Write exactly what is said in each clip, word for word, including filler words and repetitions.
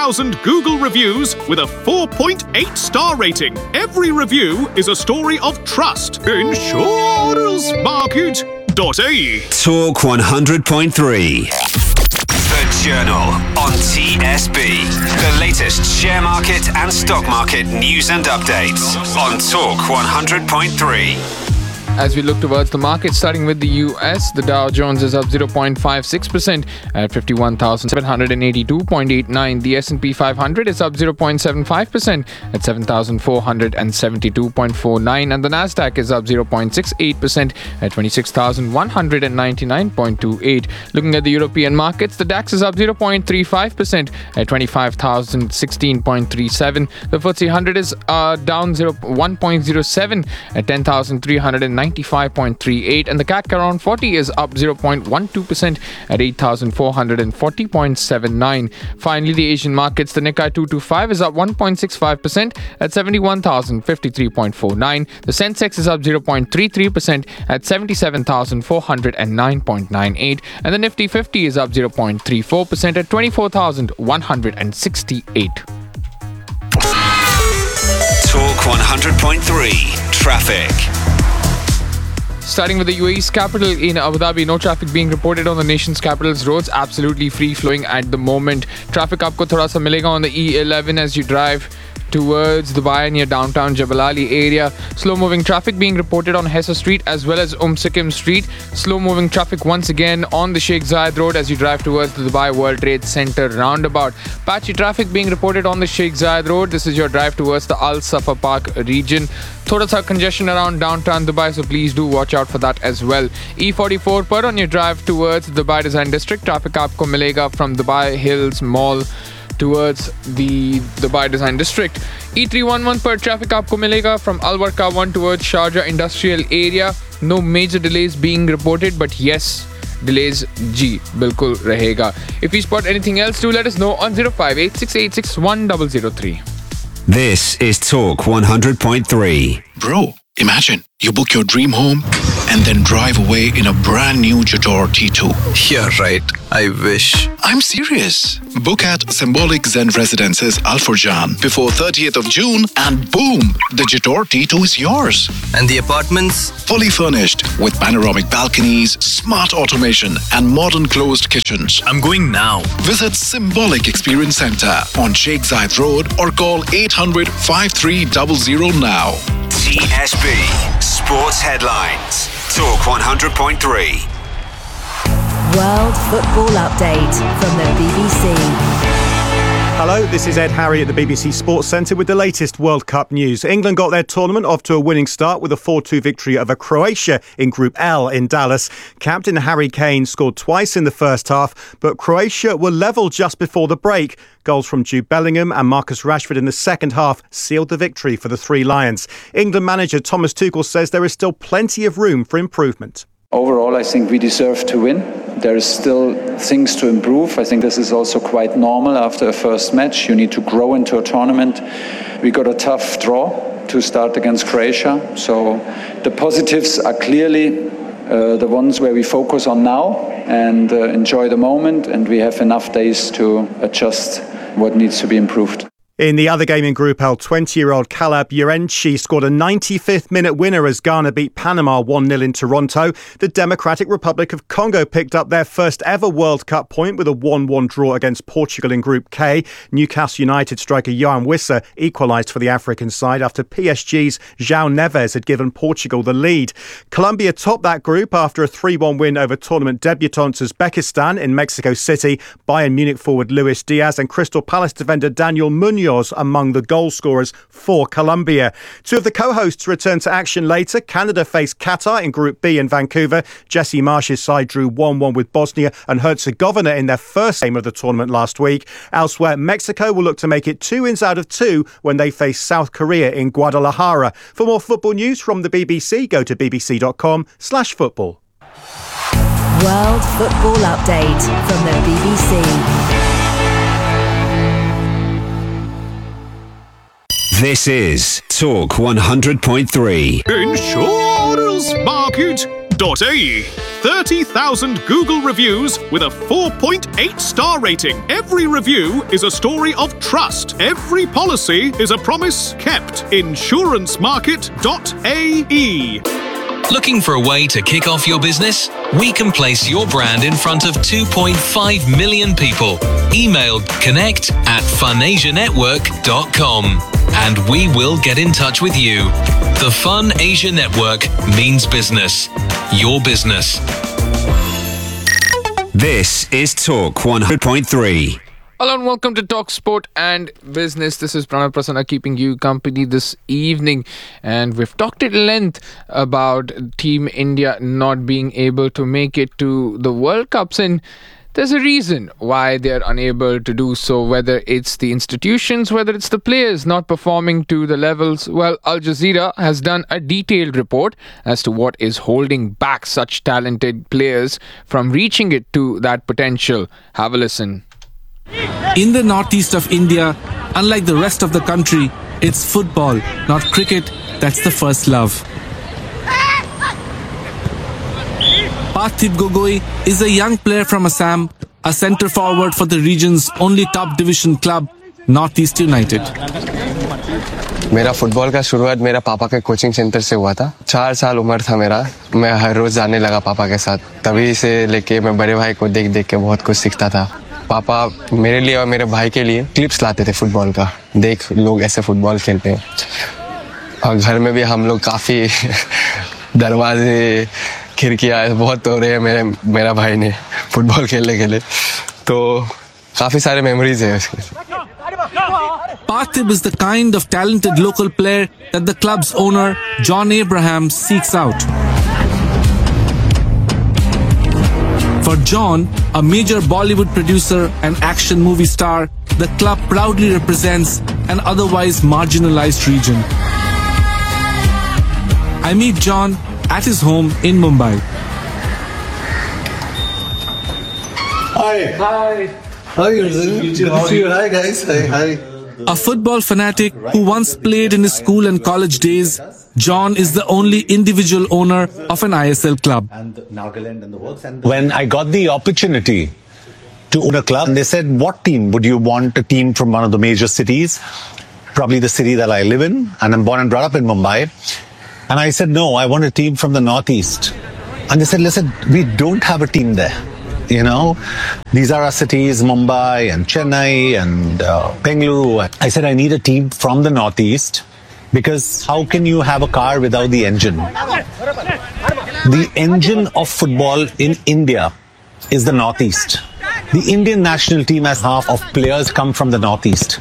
thousand Google reviews with a four point eight star rating. Every review is a story of trust. Insurance Market dot A E. Talk one hundred point three. The Journal on T S B. The latest share market and stock market news and updates on Talk one hundred point three. As we look towards the market, starting with the U S, the Dow Jones is up zero point five six percent at fifty-one thousand seven hundred eighty-two point eight nine. The S and P five hundred is up zero point seven five percent at seven thousand four hundred seventy-two point four nine. And the Nasdaq is up zero point six eight percent at twenty-six thousand one hundred ninety-nine point two eight. Looking at the European markets, the DAX is up zero point three five percent at twenty-five thousand sixteen point three seven. The F T S E one hundred is uh, down one point zero seven at ten thousand three hundred ninety-five point three eight, and the C A C around forty is up zero point one two percent at eight thousand four hundred forty point seven nine. Finally, the Asian markets, the Nikkei two twenty-five is up one point six five percent at seventy-one thousand fifty-three point four nine. The Sensex is up zero point three three percent at seventy-seven thousand four hundred nine point nine eight, and the Nifty fifty is up zero point three four percent at twenty-four thousand one hundred sixty-eight. Talk one hundred point three. Traffic. Starting with the U A E's capital in Abu Dhabi, no traffic being reported on the nation's capital's roads. Absolutely free flowing at the moment. Traffic aapko thoda sa milega on the E eleven as you drive towards Dubai near downtown Jebel Ali area. Slow moving traffic being reported on Hessa Street as well as Umm Sikkim Street. Slow moving traffic once again on the Sheikh Zayed Road as you drive towards the Dubai World Trade Center roundabout. Patchy traffic being reported on the Sheikh Zayed Road. This is your drive towards the Al Safa Park region. Thoda sa congestion around downtown Dubai, so please do watch out for that as well. E forty-four per on your drive towards the Dubai Design District. Traffic aapko milega from Dubai Hills Mall towards the Dubai Design District. E three eleven per traffic aapko milega from Al Warqa one towards Sharjah Industrial Area. No major delays being reported, but yes, delays G bilkul rahega. If you spot anything else, do let us know on zero five eight six eight six one zero zero three. This is Talk one hundred point three. Bro, imagine you book your dream home and then drive away in a brand new Jator T two. Yeah, right. I wish. I'm serious. Book at Symbolic Zen Residences Al Furjan before thirtieth of June and boom, the Jator T two is yours. And the apartments? Fully furnished with panoramic balconies, smart automation and modern closed kitchens. I'm going now. Visit Symbolic Experience Center on Sheikh Zayed Road or call eight hundred, five three zero zero now. T S B Sports Headlines. Talk one hundred point three. World Football Update from the B B C. Hello, this is Ed Harry at the B B C Sports Centre with the latest World Cup news. England got their tournament off to a winning start with a four two victory over Croatia in Group L in Dallas. Captain Harry Kane scored twice in the first half, but Croatia were level just before the break. Goals from Jude Bellingham and Marcus Rashford in the second half sealed the victory for the Three Lions. England manager Thomas Tuchel says there is still plenty of room for improvement. Overall, I think we deserve to win. There is still things to improve. I think this is also quite normal after a first match. You need to grow into a tournament. We got a tough draw to start against Croatia. So the positives are clearly uh, the ones where we focus on now and uh, enjoy the moment. And we have enough days to adjust what needs to be improved. In the other game in Group L, twenty-year-old Caleb Yarenchi scored a ninety-fifth minute winner as Ghana beat Panama one nil in Toronto. The Democratic Republic of Congo picked up their first ever World Cup point with a one one draw against Portugal in Group K. Newcastle United striker Yohan Wissa equalised for the African side after P S G's João Neves had given Portugal the lead. Colombia topped that group after a three one win over tournament debutants Uzbekistan in Mexico City. Bayern Munich forward Luis Diaz and Crystal Palace defender Daniel Munoz among the goal scorers for Colombia. Two of the co-hosts return to action later. Canada faced Qatar in Group B in Vancouver. Jesse Marsh's side drew one one with Bosnia and Herzegovina in their first game of the tournament last week. Elsewhere, Mexico will look to make it two wins out of two when they face South Korea in Guadalajara. For more football news from the B B C, go to bbc.com slash football. World Football Update from the B B C. This is Talk one hundred point three. Insurance Market dot A E. thirty thousand Google reviews with a four point eight star rating. Every review is a story of trust. Every policy is a promise kept. insurance market dot A E. Looking for a way to kick off your business? We can place your brand in front of two point five million people. Email connect at funasia network dot com and we will get in touch with you. The Fun Asia Network means business. Your business. This is Talk one hundred point three. Hello and welcome to Talk Sport and Business. This is Pranav Prasanna keeping you company this evening. And we've talked at length about Team India not being able to make it to the World Cups. And there's a reason why they're unable to do so, whether it's the institutions, whether it's the players not performing to the levels. Well, Al Jazeera has done a detailed report as to what is holding back such talented players from reaching it to that potential. Have a listen. In the northeast of India, unlike the rest of the country, it's football, not cricket, that's the first love. Parthiv Gogoi is a young player from Assam, a centre forward for the region's only top division club, Northeast United. मेरा football का शुरुआत मेरा पापा के coaching centre से हुआ था। चार साल उम्र था मेरा, मैं हर रोज जाने लगा पापा के साथ। तभी से लेके मैं बड़े भाई को देख देख के बहुत कुछ सीखता था। पापा मेरे लिए और मेरे भाई के लिए क्लिप्स लाते थे फुटबॉल का, देख लोग ऐसे फुटबॉल खेलते हैं। और घर में भी हम लोग काफ़ी दरवाजे खिड़कियाँ बहुत तोड़े हैं मेरे मेरा भाई ने फुटबॉल खेलने के लिए, तो काफ़ी सारे मेमोरीज है उसके। Parthiv is the kind of talented local player that the club's owner, John Abraham, seeks out. For John, a major Bollywood producer and action movie star, the club proudly represents an otherwise marginalized region. I meet John at his home in Mumbai. Hi. Hi. How are you? Good to see you. Hi guys. Hi. Hi. A football fanatic who once played in his school and college days, John is the only individual owner of an I S L club. When I got the opportunity to own a club, they said, what team would you want? A team from one of the major cities, probably the city that I live in, and I'm born and brought up in Mumbai. And I said, no, I want a team from the Northeast. And they said, listen, we don't have a team there. You know, these are our cities, Mumbai and Chennai and uh, Bengaluru. I said, I need a team from the Northeast, because how can you have a car without the engine? The engine of football in India is the Northeast. The Indian national team has half of players come from the Northeast.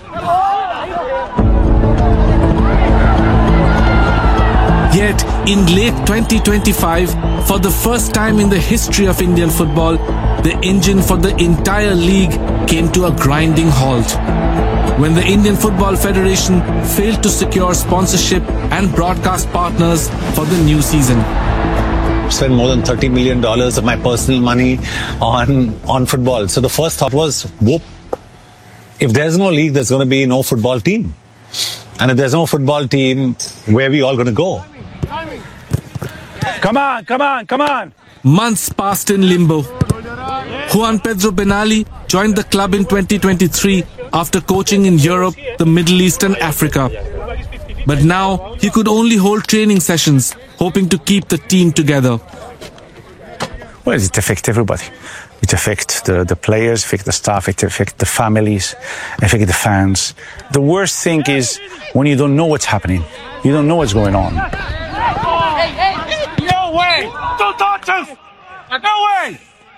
Yet, in late twenty twenty-five, for the first time in the history of Indian football, the engine for the entire league came to a grinding halt when the Indian Football Federation failed to secure sponsorship and broadcast partners for the new season. Spent more than thirty million dollars of my personal money on, on football. So the first thought was, whoop, if there's no league, there's going to be no football team. And if there's no football team, where are we all going to go? Come on, come on, come on. Months passed in limbo. Juan Pedro Benali joined the club in twenty twenty-three after coaching in Europe, the Middle East and Africa. But now he could only hold training sessions, hoping to keep the team together. Well, it affects everybody. It affects the, the players, affects the staff, it affects the families, affects the fans. The worst thing is when you don't know what's happening. You don't know what's going on. Hey, hey, no way! Don't touch us! No way!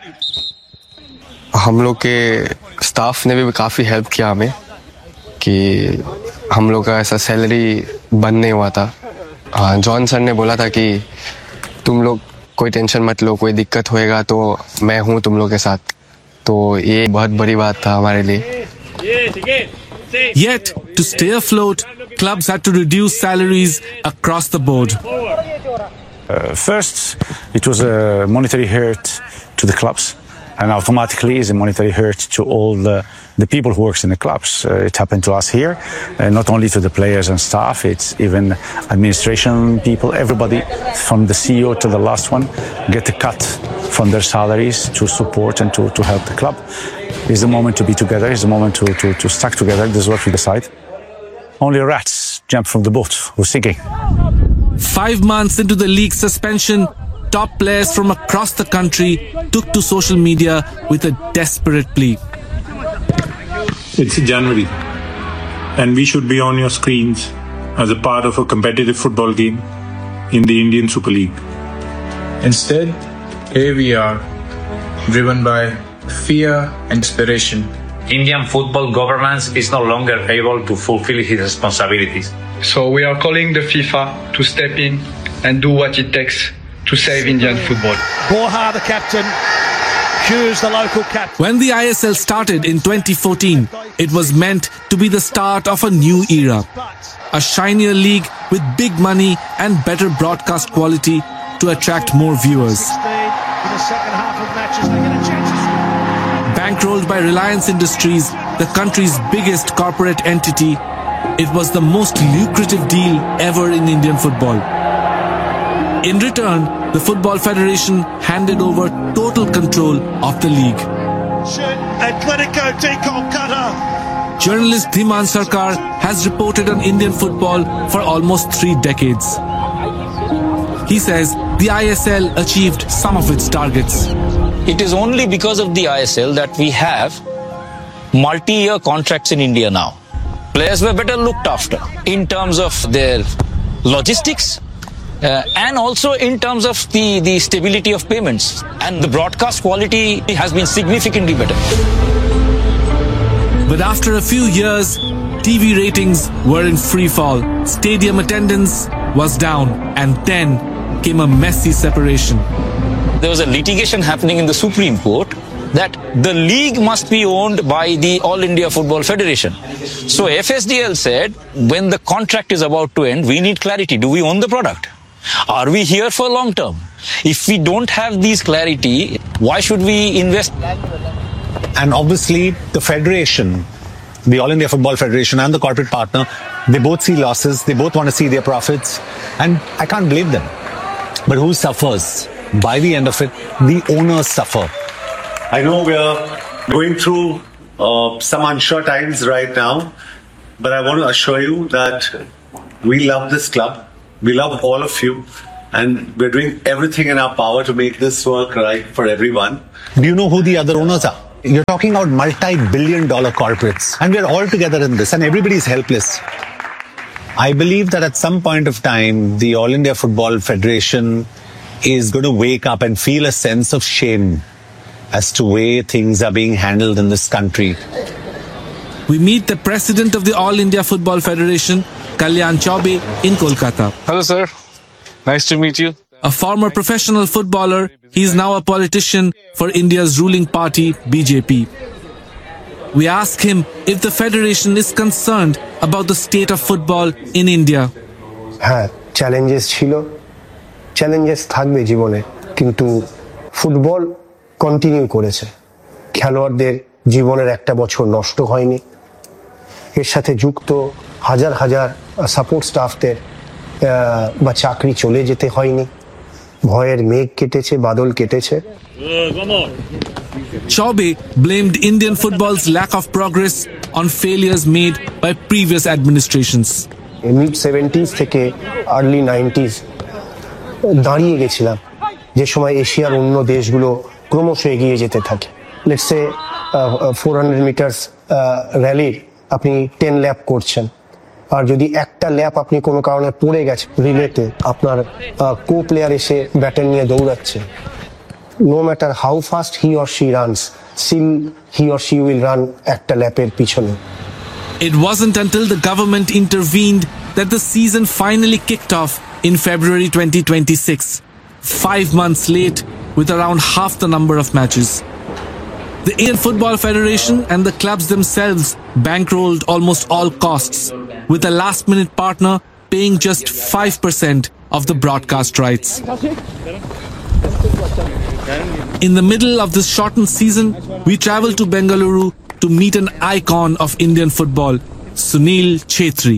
हम लोग के staff ने भी काफ़ी help किया हमें कि हम लोग का ऐसा सैलरी बंद नहीं हुआ था। हाँ, जॉन सर ने बोला था कि तुम लोग कोई टेंशन मत लो, कोई दिक्कत होएगा तो मैं हूँ तुम लोग के साथ। तो ये बहुत बड़ी बात था हमारे लिए। Yet, to stay afloat, clubs had to reduce salaries across the board. Uh, first, it was a monetary hurt to the clubs. and automatically is a monetary hurt to all the, the people who works in the clubs. Uh, it happened to us here, uh, not only to the players and staff, it's even administration people, everybody from the C E O to the last one get a cut from their salaries to support and to, to help the club. It's a moment to be together, it's a moment to, to, to stick together, this is what we decide. Only rats jump from the boat who's sinking. Five months into the league suspension, top players from across the country took to social media with a desperate plea. It's January, and we should be on your screens as a part of a competitive football game in the Indian Super League. Instead, here we are, driven by fear and desperation. Indian football governance is no longer able to fulfill its responsibilities. So we are calling the FIFA to step in and do what it takes to save Indian football. Borja, the captain, Hughes, the local captain. When the I S L started in twenty fourteen, it was meant to be the start of a new era. A shinier league with big money and better broadcast quality to attract more viewers. Bankrolled by Reliance Industries, the country's biggest corporate entity, it was the most lucrative deal ever in Indian football. In return, the Football Federation handed over total control of the league. Atletico de Kolkata. Journalist Dhiman Sarkar has reported on Indian football for almost three decades. He says the I S L achieved some of its targets. It is only because of the I S L that we have multi-year contracts in India now. Players were better looked after in terms of their logistics uh, and also in terms of the, the stability of payments. And the broadcast quality has been significantly better. But after a few years, T V ratings were in free fall. Stadium attendance was down, and then came a messy separation. There was a litigation happening in the Supreme Court that the league must be owned by the All India Football Federation. So F S D L said, when the contract is about to end, we need clarity. Do we own the product? Are we here for long term? If we don't have these clarity, why should we invest? And obviously, the federation, the All India Football Federation and the corporate partner, they both see losses. They both want to see their profits. And I can't blame them. But who suffers? By the end of it, the owners suffer. I know we're going through uh, some unsure times right now, but I want to assure you that we love this club. We love all of you, and we're doing everything in our power to make this work right for everyone. Do you know who the other owners are? You're talking about multi-billion dollar corporates, and we're all together in this, and everybody's helpless. I believe that at some point of time, the All India Football Federation is going to wake up and feel a sense of shame as to way things are being handled in this country. We meet the president of the All India Football Federation, Kalyan Chaube, in Kolkata. Hello, sir. Nice to meet you. A former professional footballer, he is now a politician for India's ruling party, B J P. We ask him if the federation is concerned about the state of football in India. হ্যাঁ, challenges ছিল, challenges থাকবে জীবনে, কিন্তু football continue করেছে। খেলোয়াড়দের জীবনের একটা বছর নষ্ট হয়নি। এর সাথে যুক্ত হাজার হাজার সাপোর্ট স্টাফদের বা চাকরি চলে যেতে হয়নি। ভয়ের মেঘ কেটেছে, বাদল কেটেছে। Chaube blamed Indian football's lack of progress on failures made by previous administrations. Mid seventies থেকে আর্লি নাইনটিজ দাঁড়িয়ে গেছিলাম, যে সময় এশিয়ার অন্য দেশগুলো ক্রমশ এগিয়ে যেতে থাকে। Let's say four hundred metres র্যালির আপনি টেন ল্যাপ করছেন, আর যদি একটা ল্যাপ আপনি কোনো কারণে পড়ে গেছে রিলেতে, আপনার কো প্লেয়ার এসে ব্যাটন নিয়ে দৌড়াচ্ছে, no matter how fast he or she runs, still he or she will run একটা ল্যাপের পিছনে। It wasn't until the government intervened that the season finally kicked off in February twenty twenty-six, five months late with around half the number of matches. The Indian Football Federation and the clubs themselves bankrolled almost all costs, with a last-minute partner paying just five percent of the broadcast rights. In the middle of this shortened season, we travel to Bengaluru to meet an icon of Indian football, Sunil Chhetri.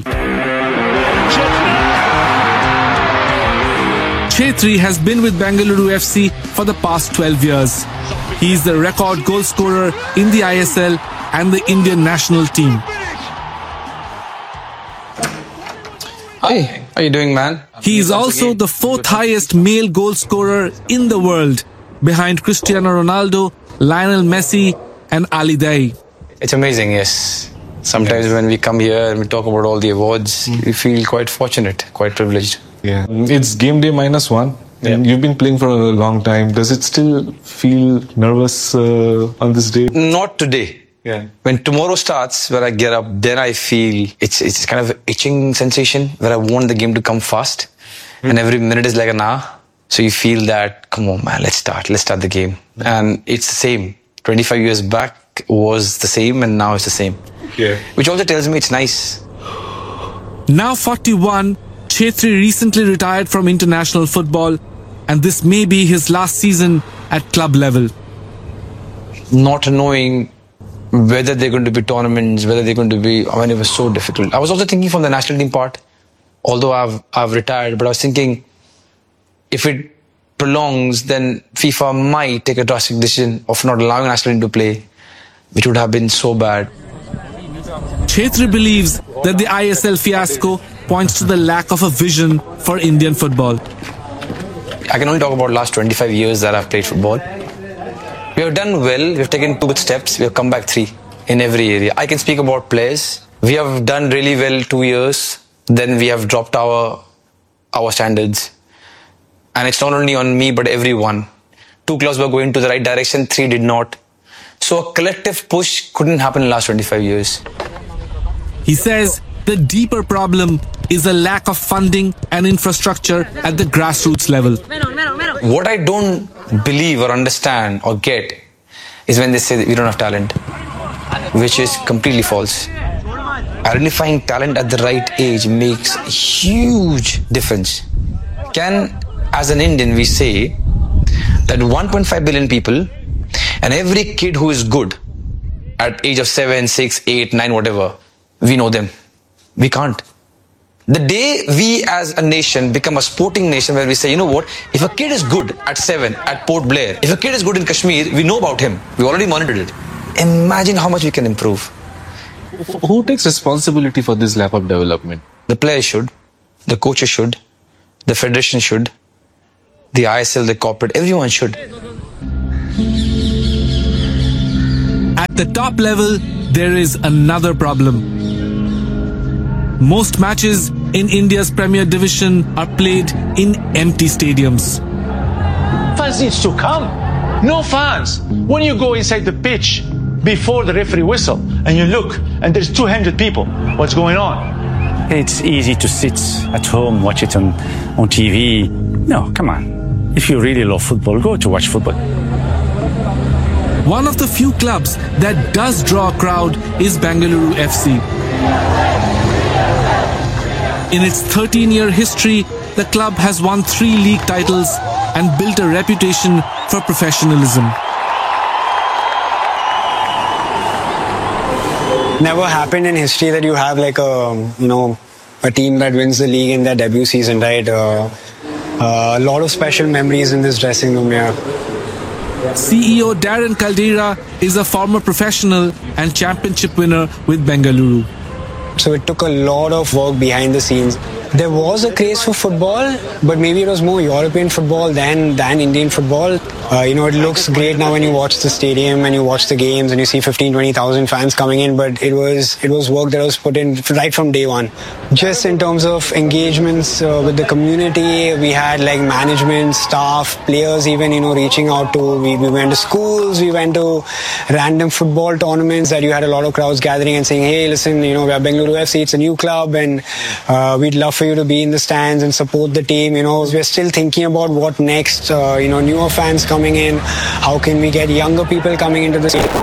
Chhetri has been with Bengaluru F C for the past twelve years. He is the record goal scorer in the I S L and the Indian national team. Hi, how you doing, man? He is also the fourth highest male goal scorer in the world, behind Cristiano Ronaldo, Lionel Messi and Ali Daei. It's amazing, yes. Sometimes when we come here and we talk about all the awards, we feel quite fortunate, quite privileged. Yeah, it's game day minus one. Yeah. And you've been playing for a long time. Does it still feel nervous uh, on this day? Not today. Yeah. When tomorrow starts, when I get up, then I feel it's it's kind of an itching sensation where I want the game to come fast. Mm. And every minute is like an hour. So you feel that, come on, man, let's start. Let's start the game. Mm. And it's the same. twenty-five years back was the same and now it's the same. Yeah. Which also tells me it's nice. Now forty-one, Chhetri recently retired from international football, and this may be his last season at club level. Not knowing whether they're going to be tournaments, whether they're going to be, I mean, it was so difficult. I was also thinking from the national team part, although I've I've retired, but I was thinking if it prolongs, then FIFA might take a drastic decision of not allowing national team to play, which would have been so bad. Chhetri believes that the I S L fiasco points to the lack of a vision for Indian football. I can only talk about last twenty-five years that I've played football. We have done well, we've taken two good steps, we have come back three in every area. I can speak about players. We have done really well two years, then we have dropped our our standards. And it's not only on me, but everyone. Two clubs were going to the right direction, three did not. So a collective push couldn't happen in the last twenty-five years. He says the deeper problem is a lack of funding and infrastructure at the grassroots level. What I don't believe or understand or get is when they say that we don't have talent, which is completely false. Identifying talent at the right age makes a huge difference. Can, as an Indian, we say that one point five billion people and every kid who is good at age of seven, six, eight, nine, whatever, we know them. We can't. The day we as a nation become a sporting nation where we say, you know what, if a kid is good at seven at Port Blair, if a kid is good in Kashmir, we know about him. We already monitored it. Imagine how much we can improve. Who takes responsibility for this lack of development? The players should, the coaches should, the federation should, the I S L, the corporate, everyone should. At the top level, there is another problem. Most matches in India's Premier Division are played in empty stadiums. Fans needs to come. No fans. When you go inside the pitch before the referee whistle and you look and there's two hundred people, what's going on? It's easy to sit at home, watch it on, on T V. No, come on. If you really love football, go to watch football. One of the few clubs that does draw a crowd is Bengaluru F C. In its thirteen-year history, the club has won three league titles and built a reputation for professionalism. Never happened in history that you have like a, you know, a team that wins the league in their debut season, right? Uh, uh, a lot of special memories in this dressing room, yeah. C E O Darren Caldera is a former professional and championship winner with Bengaluru. So it took a lot of work behind the scenes. There was a craze for football, but maybe it was more European football than, than Indian football. Uh, you know, it looks great now when you watch the stadium and you watch the games and you see fifteen, twenty thousand fans coming in, but it was it was work that was put in right from day one. Just in terms of engagements uh, with the community, we had like management, staff, players even, you know, reaching out to, we, we went to schools, we went to random football tournaments that you had a lot of crowds gathering and saying, hey, listen, you know, we are Bengaluru F C, it's a new club and uh, we'd love for you to be in the stands and support the team. You know, we're still thinking about what next, uh, you know, newer fans coming in, how can we get younger people coming into the stadium.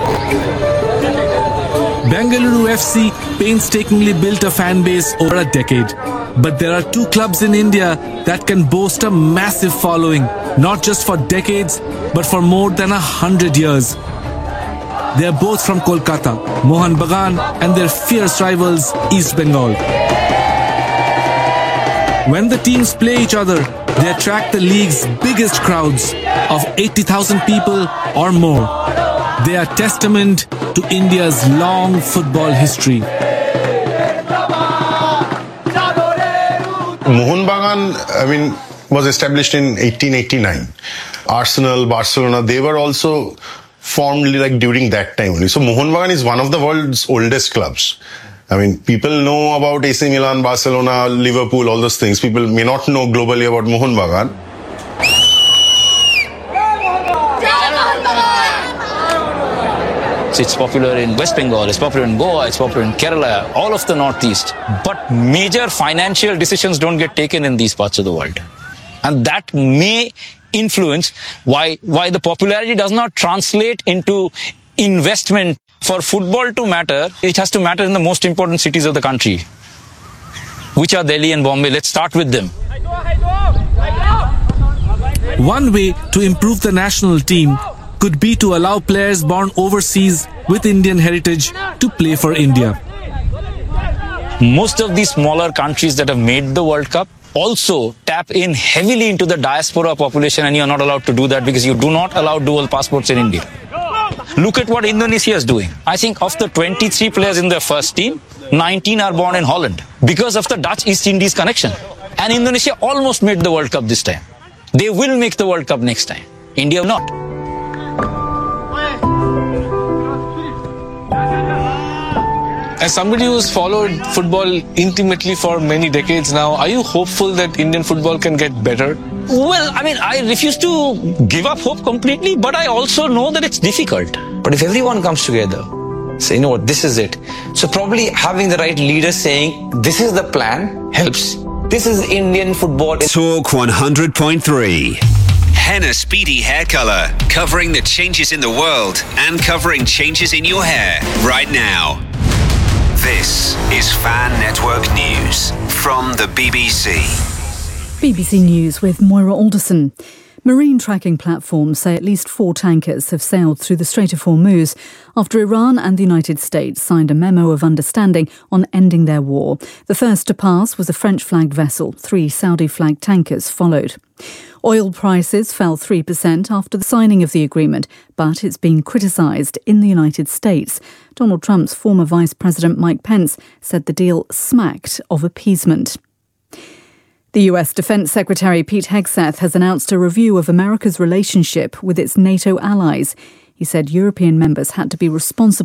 Bengaluru F C painstakingly built a fan base over a decade. But there are two clubs in India that can boast a massive following. not just for decades, but for more than a hundred years. They are both from Kolkata, Mohun Bagan and their fierce rivals East Bengal. When the teams play each other, they attract the league's biggest crowds of eighty thousand people or more. They are testament to India's long football history. Mohun Bagan, I mean, was established in eighteen eighty-nine. Arsenal, Barcelona, they were also formed like during that time only. So Mohun Bagan is one of the world's oldest clubs. I mean, people know about A C Milan, Barcelona, Liverpool, all those things. People may not know globally about Mohun Bagan. It's popular in West Bengal, it's popular in Goa, it's popular in Kerala, all of the Northeast. But major financial decisions don't get taken in these parts of the world. And that may influence why, why the popularity does not translate into investment. For football to matter, it has to matter in the most important cities of the country, which are Delhi and Bombay. Let's start with them. One way to improve the national team could be to allow players born overseas with Indian heritage to play for India. Most of these smaller countries that have made the World Cup also tap in heavily into the diaspora population, and you're not allowed to do that because you do not allow dual passports in India. Look at what Indonesia is doing. I think of the twenty-three players in their first team, nineteen are born in Holland because of the Dutch East Indies connection. And Indonesia almost made the World Cup this time. They will make the World Cup next time. India will not. As somebody who's followed football intimately for many decades now, are you hopeful that Indian football can get better? Well, I mean, I refuse to give up hope completely, but I also know that it's difficult. But if everyone comes together, say, you know what, this is it. So probably having the right leader saying, this is the plan, helps. This is Indian football. Talk one hundred point three. Henna Speedy Hair Color, covering the changes in the world and covering changes in your hair right now. This is Fan Network News from the B B C. B B C News with Moira Alderson. Marine tracking platforms say at least four tankers have sailed through the Strait of Hormuz after Iran and the United States signed a memo of understanding on ending their war. The first to pass was a French-flagged vessel. Three Saudi-flagged tankers followed. Oil prices fell three percent after the signing of the agreement, but it's been criticised in the United States. Donald Trump's former Vice President Mike Pence said the deal smacked of appeasement. The U S Defense Secretary Pete Hegseth has announced a review of America's relationship with its NATO allies. He said European members had to be responsible